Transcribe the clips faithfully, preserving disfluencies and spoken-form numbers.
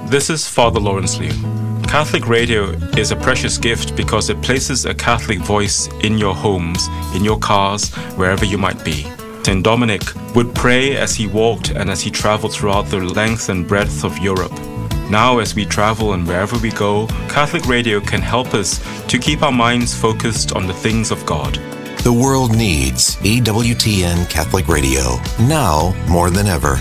This is Father Lawrence Liu. Catholic radio is a precious gift because it places a Catholic voice in your homes, in your cars, wherever you might be. Saint Dominic would pray as he walked and as he traveled throughout the length and breadth of Europe. Now, as we travel and wherever we go, Catholic radio can help us to keep our minds focused on the things of God. The world needs E W T N Catholic Radio, now more than ever.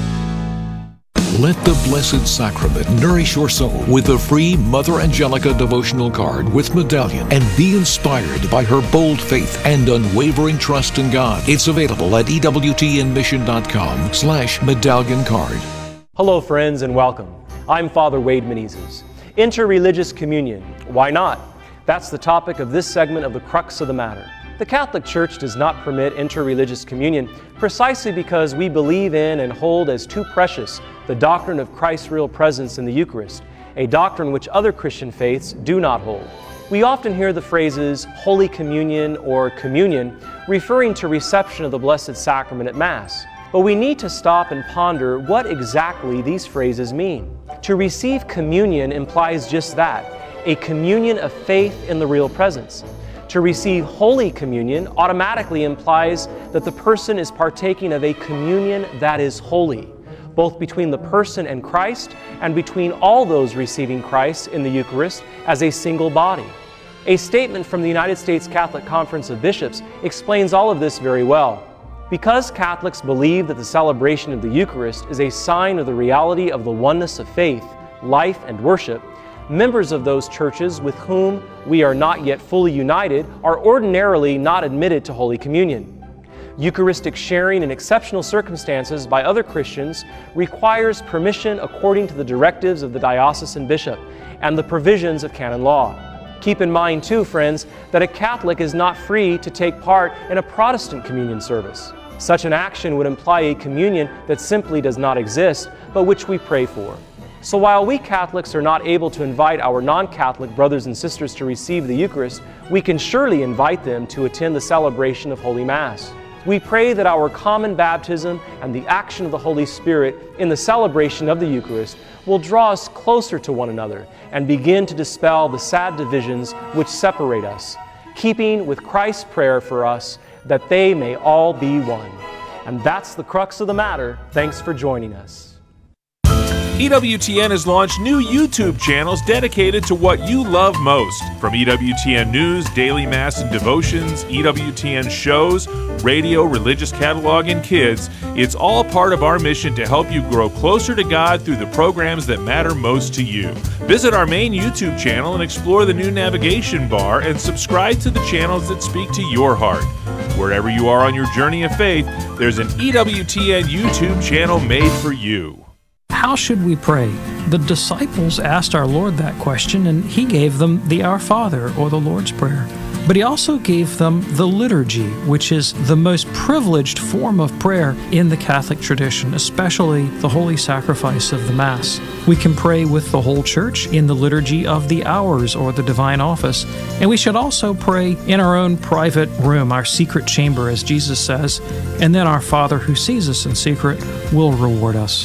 Let the Blessed Sacrament nourish your soul with a free Mother Angelica devotional card with medallion, and be inspired by her bold faith and unwavering trust in God. It's available at ewtnmission.com slash medallion card. Hello, friends, and welcome. I'm Father Wade Menezes. Interreligious communion. Why not? That's the topic of this segment of The Crux of the Matter. The Catholic Church does not permit interreligious communion precisely because we believe in and hold as too precious the doctrine of Christ's real presence in the Eucharist, a doctrine which other Christian faiths do not hold. We often hear the phrases Holy Communion or communion referring to reception of the Blessed Sacrament at Mass. But we need to stop and ponder what exactly these phrases mean. To receive communion implies just that, a communion of faith in the real presence. To receive Holy Communion automatically implies that the person is partaking of a communion that is holy, both between the person and Christ and between all those receiving Christ in the Eucharist as a single body. A statement from the United States Catholic Conference of Bishops explains all of this very well. Because Catholics believe that the celebration of the Eucharist is a sign of the reality of the oneness of faith, life, and worship, members of those churches with whom we are not yet fully united are ordinarily not admitted to Holy Communion. Eucharistic sharing in exceptional circumstances by other Christians requires permission according to the directives of the diocesan bishop and the provisions of canon law. Keep in mind too, friends, that a Catholic is not free to take part in a Protestant communion service. Such an action would imply a communion that simply does not exist, but which we pray for. So while we Catholics are not able to invite our non-Catholic brothers and sisters to receive the Eucharist, we can surely invite them to attend the celebration of Holy Mass. We pray that our common baptism and the action of the Holy Spirit in the celebration of the Eucharist will draw us closer to one another and begin to dispel the sad divisions which separate us, keeping with Christ's prayer for us that they may all be one. And that's the crux of the matter. Thanks for joining us. E W T N has launched new YouTube channels dedicated to what you love most. From E W T N News, Daily Mass and Devotions, E W T N shows, radio, religious catalog, and kids, it's all part of our mission to help you grow closer to God through the programs that matter most to you. Visit our main YouTube channel and explore the new navigation bar and subscribe to the channels that speak to your heart. Wherever you are on your journey of faith, there's an E W T N YouTube channel made for you. How should we pray? The disciples asked our Lord that question, and He gave them the Our Father, or the Lord's Prayer. But He also gave them the liturgy, which is the most privileged form of prayer in the Catholic tradition, especially the holy sacrifice of the Mass. We can pray with the whole Church in the liturgy of the hours, or the divine office, and we should also pray in our own private room, our secret chamber, as Jesus says, and then our Father who sees us in secret will reward us.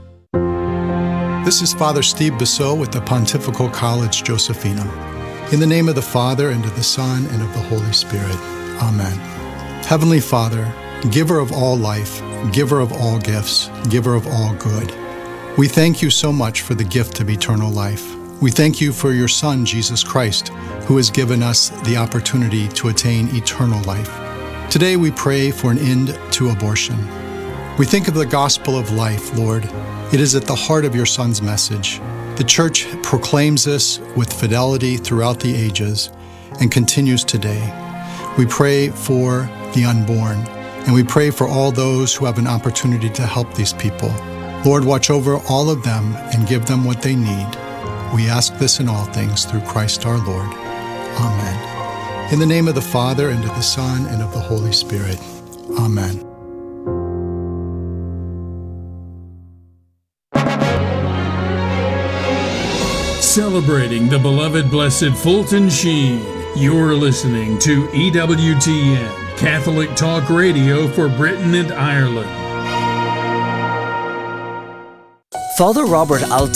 This is Father Steve Bissot with the Pontifical College Josephinum. In the name of the Father, and of the Son, and of the Holy Spirit. Amen. Heavenly Father, giver of all life, giver of all gifts, giver of all good, we thank you so much for the gift of eternal life. We thank you for your Son, Jesus Christ, who has given us the opportunity to attain eternal life. Today we pray for an end to abortion. We think of the gospel of life, Lord. It is at the heart of your Son's message. The Church proclaims this with fidelity throughout the ages and continues today. We pray for the unborn, and we pray for all those who have an opportunity to help these people. Lord, watch over all of them and give them what they need. We ask this in all things through Christ our Lord. Amen. In the name of the Father, and of the Son, and of the Holy Spirit. Amen. Celebrating the beloved Blessed Fulton Sheen, you're listening to E W T N, Catholic Talk Radio for Britain and Ireland. Father Robert Alt